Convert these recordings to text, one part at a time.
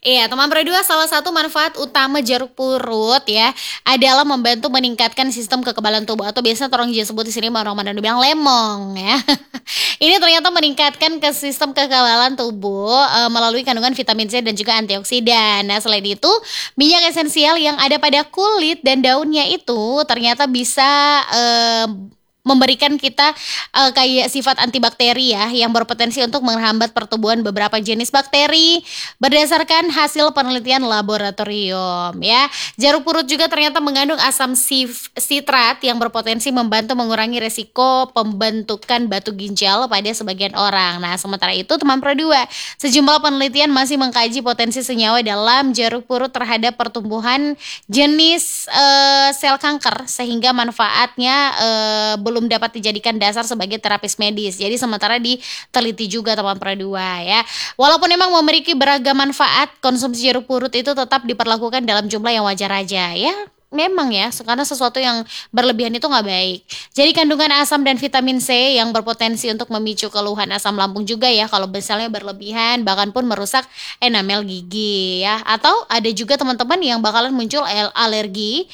Iya, teman berdua salah satu manfaat utama jeruk purut ya adalah membantu meningkatkan sistem kekebalan tubuh atau biasanya orang Jawa sebut di sini orang Manado bilang lemong ya. Ini ternyata meningkatkan ke sistem kekebalan tubuh melalui kandungan vitamin C dan juga antioksidan. Nah, selain itu, minyak esensial yang ada pada kulit dan daunnya itu ternyata bisa memberikan kita kayak sifat antibakteri ya yang berpotensi untuk menghambat pertumbuhan beberapa jenis bakteri berdasarkan hasil penelitian laboratorium ya. Jeruk purut juga ternyata mengandung asam sitrat yang berpotensi membantu mengurangi resiko pembentukan batu ginjal pada sebagian orang. Nah, sementara itu teman Pro 2, sejumlah penelitian masih mengkaji potensi senyawa dalam jeruk purut terhadap pertumbuhan jenis sel kanker sehingga manfaatnya belum dapat dijadikan dasar sebagai terapis medis. Jadi sementara diteliti juga teman Pro 2 ya. Walaupun memang memiliki beragam manfaat, konsumsi jeruk purut itu tetap diperlakukan dalam jumlah yang wajar aja ya. Memang ya, karena sesuatu yang berlebihan itu nggak baik. Jadi kandungan asam dan vitamin C yang berpotensi untuk memicu keluhan asam lambung juga ya kalau misalnya berlebihan, bahkan pun merusak enamel gigi ya. Atau ada juga teman-teman yang bakalan muncul alergi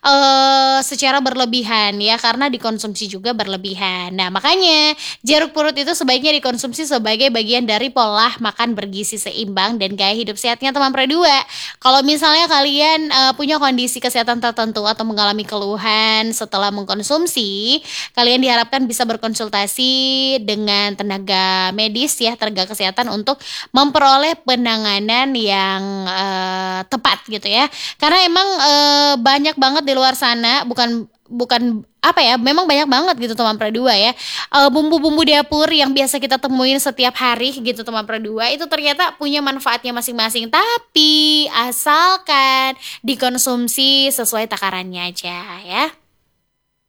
secara berlebihan ya karena dikonsumsi juga berlebihan. Nah, makanya jeruk purut itu sebaiknya dikonsumsi sebagai bagian dari pola makan bergizi seimbang dan gaya hidup sehatnya teman Pro 2. Kalau misalnya kalian punya kondisi kesehatan tertentu atau mengalami keluhan setelah mengkonsumsi, kalian diharapkan bisa berkonsultasi dengan tenaga medis ya, tenaga kesehatan untuk memperoleh penanganan yang tepat gitu ya. Karena emang banyak banget di luar sana, bukan bukan apa ya, memang banyak banget gitu teman Pro 2 ya. Bumbu-bumbu dapur yang biasa kita temuin setiap hari gitu teman Pro 2 itu ternyata punya manfaatnya masing-masing, tapi asalkan dikonsumsi sesuai takarannya aja ya.